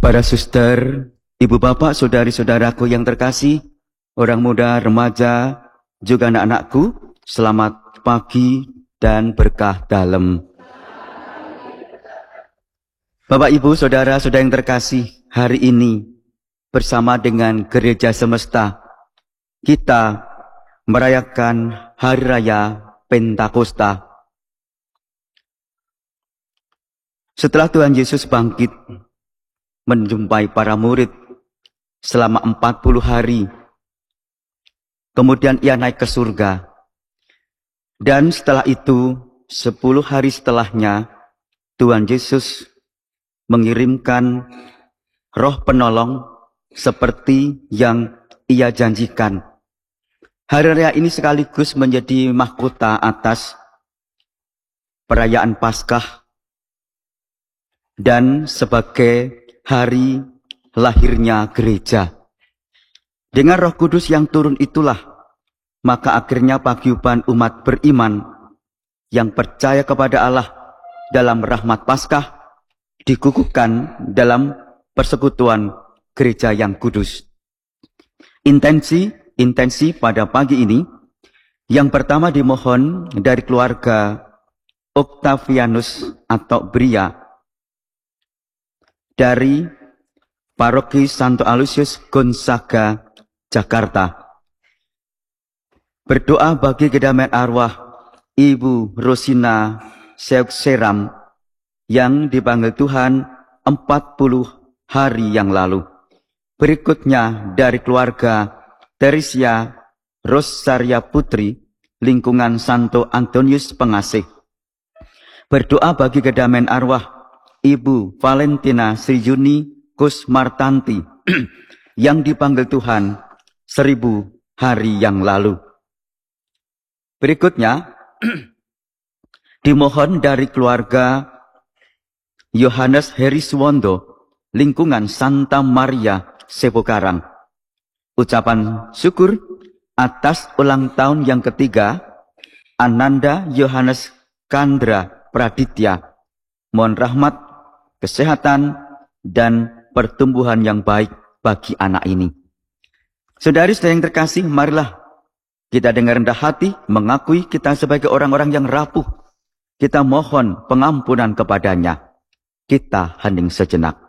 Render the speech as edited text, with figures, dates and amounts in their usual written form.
Para suster, ibu bapak, saudari-saudaraku yang terkasih, orang muda, remaja, juga anak-anakku, selamat pagi dan berkah dalam. Bapak, ibu, saudara-saudara yang terkasih, hari ini bersama dengan Gereja Semesta, kita merayakan Hari Raya Pentakosta. Setelah Tuhan Yesus bangkit, menjumpai para murid selama 40 hari. Kemudian ia naik ke surga. Dan setelah itu, 10 hari setelahnya, Tuhan Yesus mengirimkan Roh Penolong seperti yang ia janjikan. Hari raya ini sekaligus menjadi mahkota atas perayaan Paskah dan sebagai hari lahirnya gereja. Dengan Roh Kudus yang turun itulah, maka akhirnya paguyuban umat beriman yang percaya kepada Allah dalam rahmat Paskah dikukuhkan dalam persekutuan gereja yang kudus. Intensi pada pagi ini, yang pertama dimohon dari keluarga Octavianus atau Bria dari Paroki Santo Aloysius Gonzaga, Jakarta. Berdoa bagi kedamaian arwah Ibu Rosina Seram yang dipanggil Tuhan 40 hari yang lalu. Berikutnya dari keluarga Teresia Rosaria Putri, lingkungan Santo Antonius Pengasih. Berdoa bagi kedamaian arwah Ibu Valentina Srijuni Kusmartanti yang dipanggil Tuhan 1000 hari yang lalu. Berikutnya dimohon dari keluarga Yohanes Heriswondo, lingkungan Santa Maria Sebokarang. Ucapan syukur atas ulang tahun yang ketiga Ananda Yohanes Kandra Praditya. Mohon rahmat, kesehatan, dan pertumbuhan yang baik bagi anak ini. Saudari-saudari yang terkasih, marilah kita dengan rendah hati mengakui kita sebagai orang-orang yang rapuh. Kita mohon pengampunan kepadanya. Kita hening sejenak.